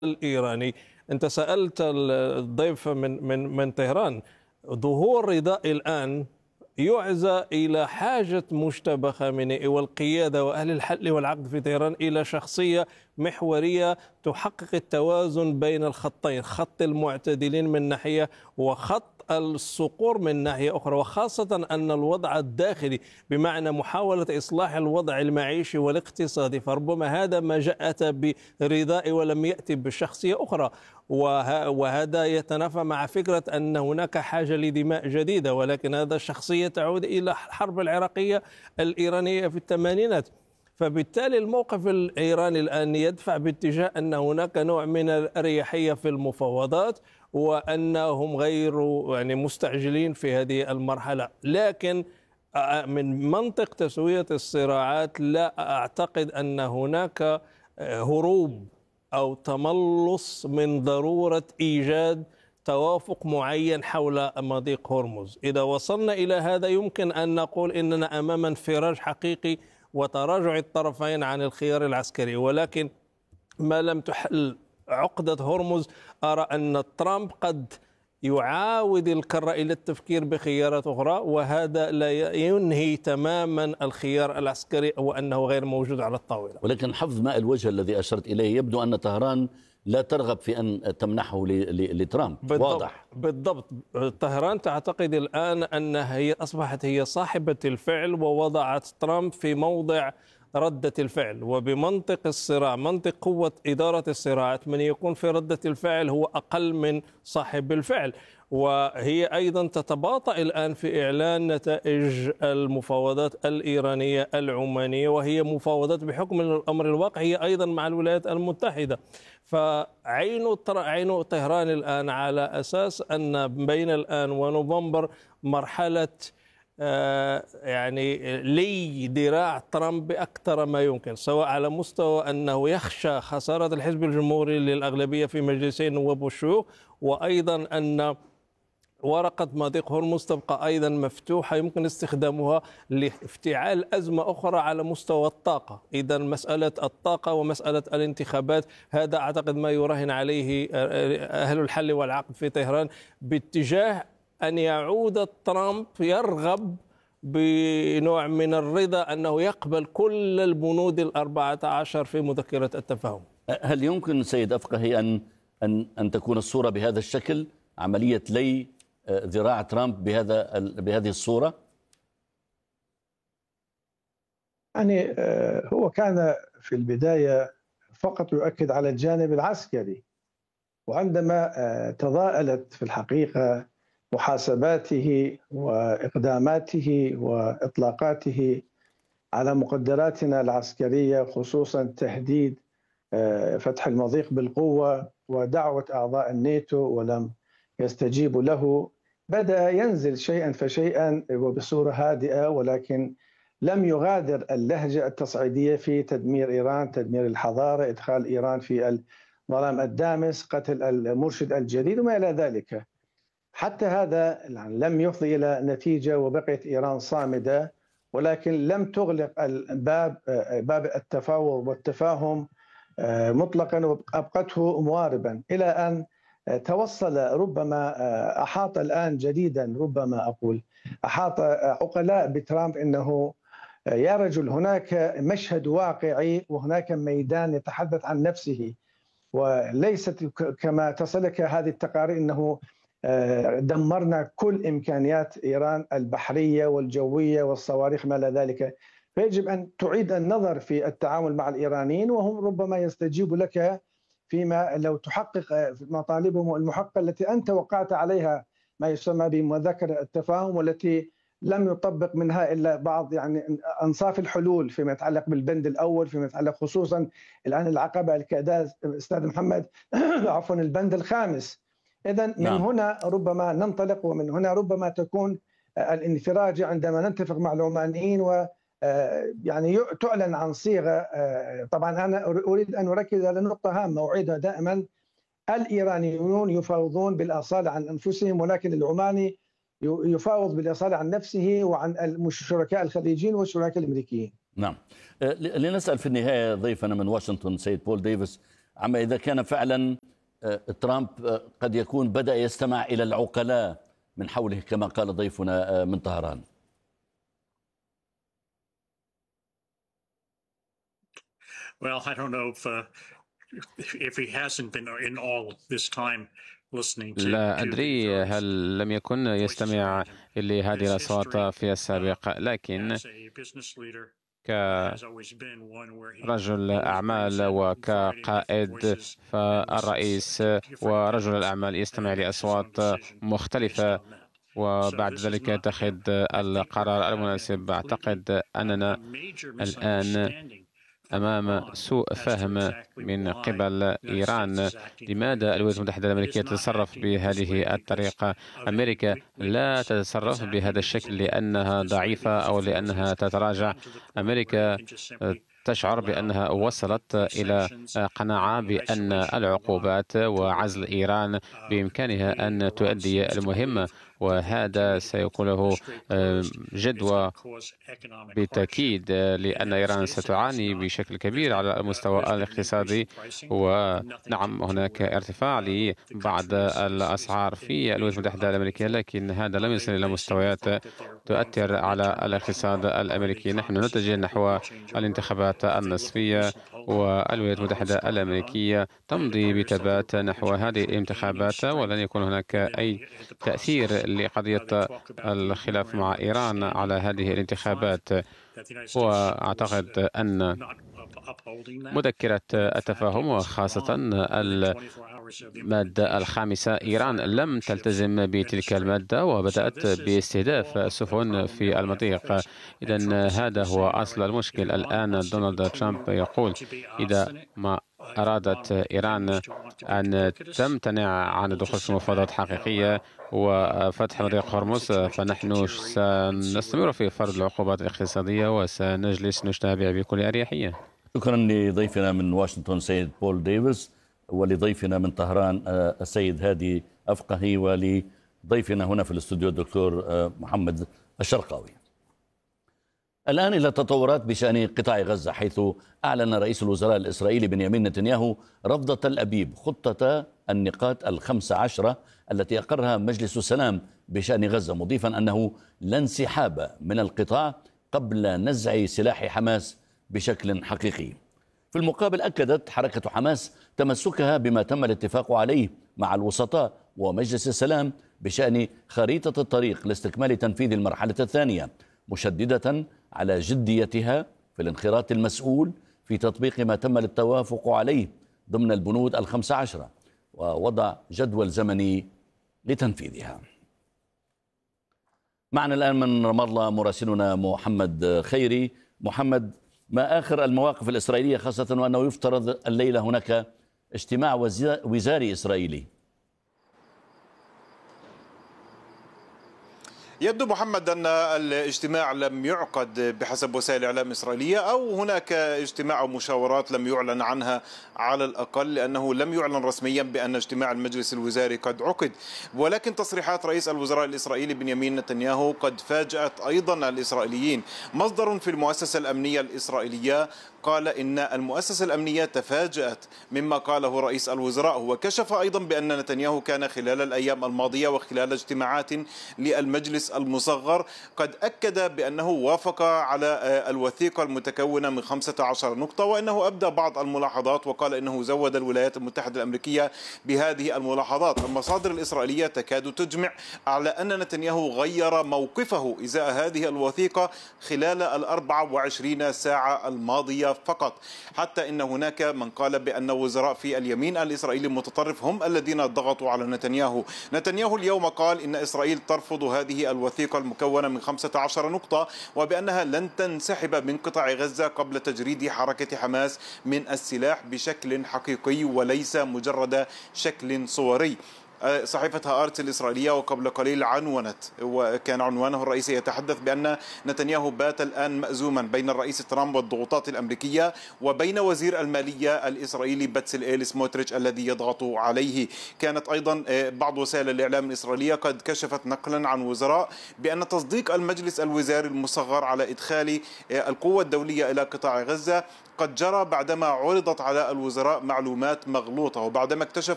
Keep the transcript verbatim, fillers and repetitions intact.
الإيراني. أنت سألت الضيف من من من طهران. ظهور رداء الآن يعزى إلى حاجة مجتبى خامنئي والقيادة وأهل الحل والعقد في طهران إلى شخصية محورية تحقق التوازن بين الخطين، خط المعتدلين من ناحية وخط الصقور من ناحية أخرى، وخاصة أن الوضع الداخلي بمعنى محاولة إصلاح الوضع المعيشي والاقتصادي، فربما هذا ما جاءت برداء ولم يأتي بشخصية أخرى، وهذا يتنافى مع فكرة أن هناك حاجة لدماء جديدة، ولكن هذا الشخصية تعود إلى الحرب العراقية الإيرانية في الثمانينات. فبالتالي الموقف الإيراني الآن يدفع باتجاه أن هناك نوع من الأريحية في المفاوضات، وأنهم غير يعني مستعجلين في هذه المرحلة. لكن من منطق تسوية الصراعات لا أعتقد أن هناك هروب أو تملص من ضرورة إيجاد توافق معين حول مضيق هرمز. إذا وصلنا إلى هذا يمكن أن نقول إننا أمام انفراج حقيقي وتراجع الطرفين عن الخيار العسكري، ولكن ما لم تحل عقدة هرمز أرى أن ترامب قد يعاود الكرة إلى التفكير بخيارات أخرى، وهذا لا ينهي تماما الخيار العسكري وأنه غير موجود على الطاولة. ولكن حفظ ماء الوجه الذي أشرت إليه يبدو أن طهران لا ترغب في أن تمنحه لترامب. بالضبط واضح. بالضبط. طهران تعتقد الآن أنها هي أصبحت هي صاحبة الفعل، ووضعت ترامب في موضع ردة الفعل. وبمنطق الصراع، منطق قوة إدارة الصراعات، من يكون في ردة الفعل هو أقل من صاحب الفعل. وهي أيضا تتباطأ الآن في إعلان نتائج المفاوضات الإيرانية العمانية، وهي مفاوضات بحكم الأمر الواقع هي أيضا مع الولايات المتحدة. فعين عين طهران الآن على أساس أن بين الآن ونوفمبر مرحلة يعني لي ذراع ترامب بأكثر ما يمكن، سواء على مستوى أنه يخشى خسارة الحزب الجمهوري للأغلبية في مجلسي النواب والشيوخ، وأيضا أن ورقة مضيق هرمز تبقى أيضا مفتوحة يمكن استخدامها لافتعال أزمة أخرى على مستوى الطاقة. إذا مسألة الطاقة ومسألة الانتخابات هذا أعتقد ما يراهن عليه أهل الحل والعقد في طهران، باتجاه أن يعود ترامب يرغب بنوع من الرضا أنه يقبل كل البنود الأربعة عشر في مذكرة التفاهم. هل يمكن سيد أفقهي أن أن أن تكون الصورة بهذا الشكل، عملية لي ذراع ترامب بهذا بهذه الصورة؟ يعني هو كان في البداية فقط يؤكد على الجانب العسكري، وعندما تضاءلت في الحقيقة محاسباته وإقداماته وإطلاقاته على مقدراتنا العسكرية، خصوصا تهديد فتح المضيق بالقوة ودعوة أعضاء الناتو ولم يستجيبوا له، بدأ ينزل شيئا فشيئا وبصورة هادئة، ولكن لم يغادر اللهجة التصعيدية في تدمير إيران، تدمير الحضارة، إدخال إيران في الظلام الدامس، قتل المرشد الجديد وما إلى ذلك. حتى هذا لم يفضي إلى نتيجة، وبقيت إيران صامدة، ولكن لم تغلق الباب باب التفاوض والتفاهم مطلقا، وأبقته مواربا إلى أن توصل، ربما أحاط الآن جديدا، ربما أقول أحاط عقلاء بترامب أنه يا رجل هناك مشهد واقعي وهناك ميدان يتحدث عن نفسه، وليست كما تصلك هذه التقارير أنه دمرنا كل إمكانيات إيران البحرية والجوية والصواريخ ما إلى ذلك. فيجب أن تعيد النظر في التعامل مع الإيرانيين، وهم ربما يستجيبوا لك فيما لو تحقق مطالبهم المحققة التي أنت وقعت عليها، ما يسمى بمذكرة التفاهم، والتي لم يطبق منها إلا بعض يعني أنصاف الحلول فيما يتعلق بالبند الأول، فيما يتعلق خصوصا الآن العقبة الكاداز أستاذ محمد عفوا البند الخامس. إذن من نعم. هنا ربما ننطلق، ومن هنا ربما تكون الانفراج عندما نتفق مع العمانيين و يعني تعلن عن صيغة. طبعا أنا أريد أن أركز على نقطة هامة وأعيدها دائما: الإيرانيون يفاوضون بالأصالة عن أنفسهم، ولكن العماني يفاوض بالأصالة عن نفسه وعن الشركاء الخليجيين والشركاء الأمريكيين. نعم. لنسأل في النهاية ضيفنا من واشنطن سيد بول ديفيس عما إذا كان فعلا ترامب قد يكون بدأ يستمع إلى العقلاء من حوله كما قال ضيفنا من طهران. Well, I don't know if uh, if he hasn't been in all this time listening to. لا أدري هل لم يكن يستمع لهذه الأصوات في السابق، لكن كرجل أعمال وكقائد فالرئيس ورجل الأعمال يستمع لأصوات مختلفة وبعد ذلك يتخذ القرار المناسب. أعتقد أننا الآن أمام سوء فهم من قبل إيران. لماذا الولايات المتحدة الأمريكية تتصرف بهذه الطريقة؟ أمريكا لا تتصرف بهذا الشكل لأنها ضعيفة أو لأنها تتراجع. أمريكا تشعر بأنها وصلت إلى قناعة بأن العقوبات وعزل إيران بإمكانها أن تؤدي المهمة، وهذا سيكون له جدوى بالتأكيد، لأن إيران ستعاني بشكل كبير على المستوى الاقتصادي. ونعم هناك ارتفاع لبعض الأسعار في الولايات المتحدة الأمريكية، لكن هذا لم يصل إلى مستويات تؤثر على الاقتصاد الأمريكي. نحن نتجه نحو الانتخابات النصفية، والولايات المتحدة الأمريكية تمضي بثبات نحو هذه الانتخابات، ولن يكون هناك أي تأثير لقضية الخلاف مع إيران على هذه الانتخابات. وأعتقد أن مذكرة التفاهم وخاصة المادة الخامسة إيران لم تلتزم بتلك المادة وبدأت باستهداف سفن في المضيق. إذن هذا هو أصل المشكل. الآن دونالد ترامب يقول إذا ما أرادت إيران أن تمتنع عن الدخول في مفاوضات حقيقية وفتح مضيق هرمز فنحن سنستمر في فرض العقوبات الاقتصادية وسنجلس نتابع بكل أريحية. شكرا لضيفنا من واشنطن سيد بول ديفيس، ولضيفنا من طهران السيد هادي أفقهي، ولضيفنا هنا في الاستوديو الدكتور محمد الشرقاوي. الآن إلى التطورات بشأن قطاع غزة، حيث أعلن رئيس الوزراء الإسرائيلي بنيامين نتنياهو رفض تل أبيب خطة النقاط الخمس عشرة التي أقرها مجلس السلام بشأن غزة، مضيفا أنه لا انسحاب من القطاع قبل نزع سلاح حماس بشكل حقيقي. في المقابل أكدت حركة حماس تمسكها بما تم الاتفاق عليه مع الوسطاء ومجلس السلام بشأن خريطة الطريق لاستكمال تنفيذ المرحلة الثانية، مشددة على جديتها في الانخراط المسؤول في تطبيق ما تم التوافق عليه ضمن البنود الخمس عشرة ووضع جدول زمني لتنفيذها. معنا الآن من رام الله مراسلنا محمد خيري. محمد، ما آخر المواقف الإسرائيلية، خاصة وأنه يفترض الليلة هناك اجتماع وزاري إسرائيلي؟ يبدو محمد أن الاجتماع لم يعقد بحسب وسائل الإعلام الإسرائيلية، أو هناك اجتماع أو مشاورات لم يعلن عنها على الأقل، لأنه لم يعلن رسميا بأن اجتماع المجلس الوزاري قد عقد. ولكن تصريحات رئيس الوزراء الإسرائيلي بنيامين نتنياهو قد فاجأت أيضا الإسرائيليين. مصدر في المؤسسة الأمنية الإسرائيلية قال إن المؤسسة الأمنية تفاجأت مما قاله رئيس الوزراء. هو كشف أيضا بأن نتنياهو كان خلال الأيام الماضية وخلال اجتماعات للمجلس المصغر قد أكد بأنه وافق على الوثيقة المتكونة من خمسة عشر نقطة، وأنه أبدى بعض الملاحظات وقال إنه زود الولايات المتحدة الأمريكية بهذه الملاحظات. المصادر الإسرائيلية تكاد تجمع على أن نتنياهو غير موقفه إزاء هذه الوثيقة خلال الأربع وعشرين ساعة الماضية فقط، حتى إن هناك من قال بأن وزراء في اليمين الإسرائيلي المتطرف هم الذين ضغطوا على نتنياهو. نتنياهو اليوم قال إن إسرائيل ترفض هذه الوثيقة المكونة من خمسة عشر نقطة، وبأنها لن تنسحب من قطاع غزة قبل تجريد حركة حماس من السلاح بشكل حقيقي وليس مجرد شكل صوري. صحيفة هآرتس الإسرائيلية وقبل قليل عنونت، وكان عنوانه الرئيسي يتحدث بأن نتنياهو بات الآن مأزوما بين الرئيس ترامب والضغوطات الأمريكية وبين وزير المالية الإسرائيلي بتسلئيل سموتريتش الذي يضغط عليه. كانت أيضا بعض وسائل الإعلام الإسرائيلية قد كشفت نقلا عن وزراء بأن تصديق المجلس الوزاري المصغر على إدخال القوة الدولية إلى قطاع غزة قد جرى بعدما عرضت على الوزراء معلومات مغلوطة، وبعدما اكتشف